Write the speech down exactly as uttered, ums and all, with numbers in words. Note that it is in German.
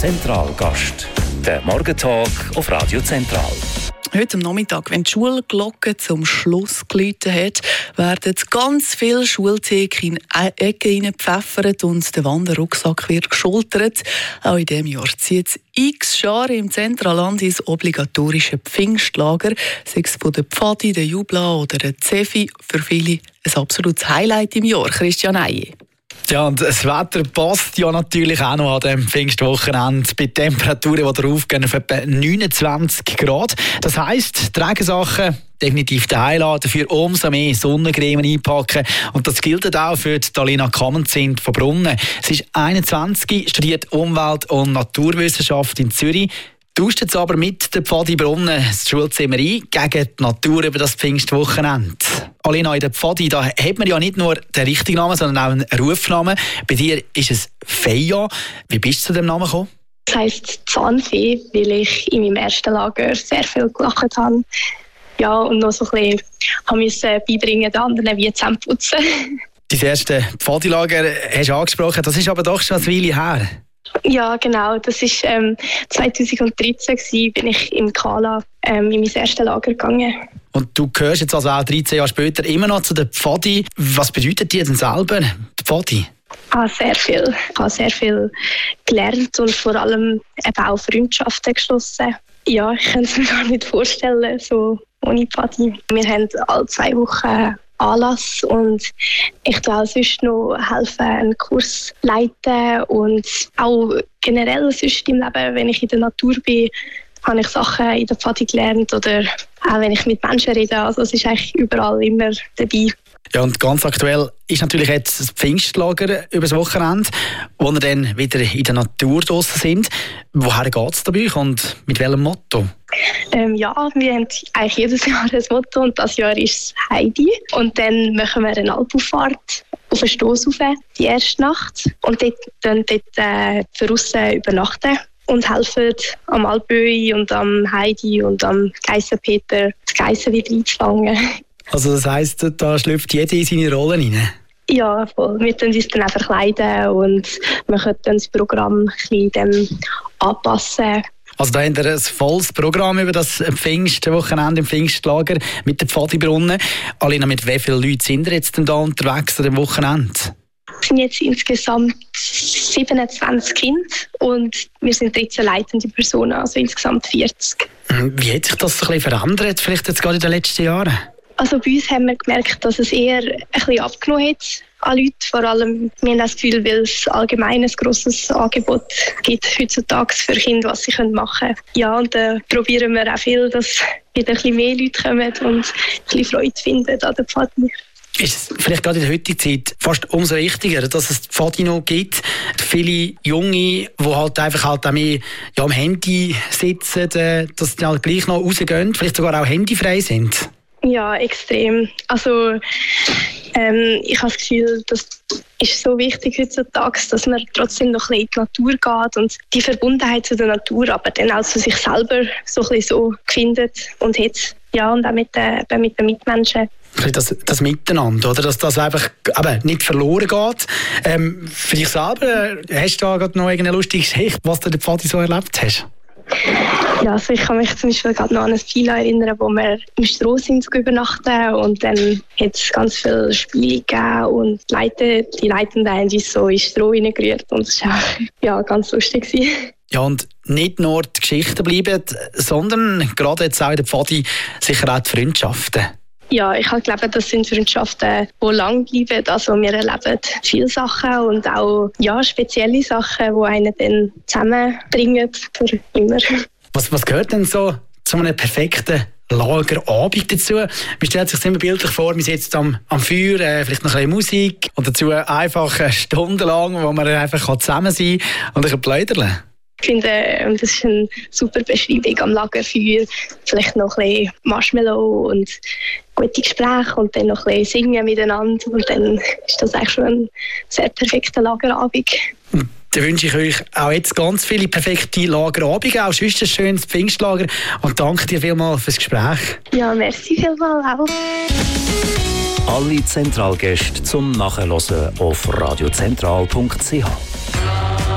Zentralgast. Der Morgentalk auf Radio Zentral. Heute am Nachmittag, wenn die Schulglocke zum Schluss geläutet hat, werden ganz viele Schultheken in Ecken hineingepfeffert und der Wanderrucksack wird geschultert. Auch in diesem Jahr zieht es x Jahre im Zentralland ins obligatorische Pfingstlager, sei es von der Pfadi, der Jubla oder der Zefi. Für viele ein absolutes Highlight im Jahr. Christian Eie. Ja, und das Wetter passt ja natürlich auch noch an dem Pfingstwochenende bei Temperaturen, die draufgehen auf etwa neunundzwanzig Grad. Das heisst, Trägersachen definitiv daheim lassen, dafür umso mehr Sonnencreme einpacken. Und das gilt auch für die Alina Kammenzint von Brunnen. Sie ist einundzwanzig, studiert Umwelt- und Naturwissenschaft in Zürich. Tauscht jetzt aber mit der Pfadi Brunnen das Schulzimmer ein gegen die Natur über das Pfingstwochenende. Alina, in der Pfadi, da hat man ja nicht nur den richtigen Namen, sondern auch einen Rufnamen. Bei dir ist es Feja. Wie bist du zu dem Namen gekommen? Das heisst Zahnfee, weil ich in meinem ersten Lager sehr viel gelacht habe. Ja, und noch so ein bisschen musste beibringen, den anderen wie Zähne putzen. Dein erstes Pfadi-Lager hast du angesprochen, das ist aber doch schon eine Weile her. Ja, genau. Das war ähm, zweitausenddreizehn, gewesen, bin ich im Kala ähm, in mein erstes Lager gegangen. Und du gehörst jetzt also auch dreizehn Jahre später immer noch zu der Pfadi. Was bedeutet dir denn selber die Pfadi? Ah, sehr viel. Ich habe sehr viel gelernt und vor allem eben auch Freundschaften geschlossen. Ja, ich kann es mir gar nicht vorstellen, so ohne Pfadi. Wir haben alle zwei Wochen Anlass und ich tue auch sonst noch helfen, einen Kurs leiten und auch generell sonst im Leben, wenn ich in der Natur bin, habe ich Sachen in der Pfadi gelernt oder auch wenn ich mit Menschen rede, also es ist eigentlich überall immer dabei. Ja, und ganz aktuell ist natürlich jetzt das Pfingstlager über das Wochenende, wo wir dann wieder in der Natur draussen sind. Woher geht es dabei und mit welchem Motto? Ähm, ja, wir haben eigentlich jedes Jahr ein Motto und dieses Jahr ist es Heidi. Und dann machen wir eine Alpauffahrt auf den Stoss rauf, die erste Nacht. Und dort, dann dort äh, draussen übernachten und helfen am Alpöi und am Heidi und am Geissenpeter die Geissen wieder einzufangen. Also das heisst, da schlüpft jeder in seine Rollen rein? Ja, voll. Wir können uns dann auch verkleiden und wir können dann das Programm ein bisschen anpassen. Also da habt ihr ein volles Programm über das Pfingstwochenende im Pfingstlager mit der Pfadi Brunnen. Alina, mit wie vielen Leuten sind ihr jetzt denn da unterwegs an dem Wochenende? Es sind jetzt insgesamt siebenundzwanzig Kinder und wir sind dreizehn leitende Personen, also insgesamt vierzig. Wie hat sich das so ein bisschen verändert, vielleicht jetzt gerade in den letzten Jahren? Also bei uns haben wir gemerkt, dass es eher ein bisschen abgenommen hat an Leuten. Vor allem, wir haben das Gefühl, weil es allgemein ein grosses Angebot gibt heutzutage für Kinder, was sie machen können. Ja, und dann äh, probieren wir auch viel, dass wieder ein bisschen mehr Leute kommen und ein bisschen Freude finden an der Pfadi. Ist es vielleicht gerade in der heutigen Zeit fast umso wichtiger, dass es die Pfadi noch gibt? Viele Junge, die halt einfach halt auch mehr ja, am Handy sitzen, dass die halt gleich noch rausgehen, vielleicht sogar auch handyfrei sind? Ja, extrem. Also ähm, ich habe das Gefühl, das ist so wichtig heutzutage, dass man trotzdem noch ein bisschen in die Natur geht und die Verbundenheit zu der Natur, aber dann auch zu sich selber so ein bisschen so findet und hat. Ja, und auch mit den, mit den Mitmenschen. Das, das Miteinander, oder? Dass das einfach eben nicht verloren geht. Ähm, für dich selber, hast du da gerade noch eine lustige Geschichte, was du in der Pfadi so erlebt hast? Ja, also ich kann mich zum Beispiel gerade noch an ein Filo erinnern, wo wir im Stroh sind übernachten und dann hat es ganz viele Spiele gegeben und die, Leute, die Leitenden haben uns so in Stroh hineingerührt und das war ja, ganz lustig. Ja, und nicht nur die Geschichten bleiben, sondern gerade jetzt auch in der Pfadi sicher auch die Freundschaften. Ja, ich glaube, das sind Freundschaften, die lang bleiben. Also wir erleben viele Sachen und auch ja, spezielle Sachen, die einen dann zusammenbringen für immer. Was, was gehört denn so zu einem perfekten Lagerabend dazu? Man stellt sich immer bildlich vor, wir sitzen am, am Feuer, äh, vielleicht noch ein bisschen Musik und dazu einfach äh, stundenlang, wo man einfach zusammen sein kann und ein bisschen plaudern. Ich finde, das ist eine super Beschreibung am Lagerfeuer. Vielleicht noch ein bisschen Marshmallow und gute Gespräche und dann noch ein bisschen singen miteinander. Und dann ist das eigentlich schon ein sehr perfekter Lagerabend. Dann wünsche ich euch auch jetzt ganz viele perfekte Lagerabende, auch sonst ein schönes Pfingstlager. Und danke dir vielmals fürs Gespräch. Ja, merci vielmals auch. Alle Zentralgäste zum Nachhören auf radiozentral punkt c h.